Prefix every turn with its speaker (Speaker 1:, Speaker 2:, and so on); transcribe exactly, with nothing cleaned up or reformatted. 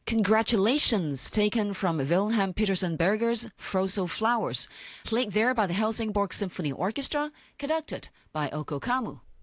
Speaker 1: Congratulations taken from Wilhelm Petersen Berger's Frozen Flowers, played there by the Helsingborg Symphony Orchestra, conducted by Oko Kamu.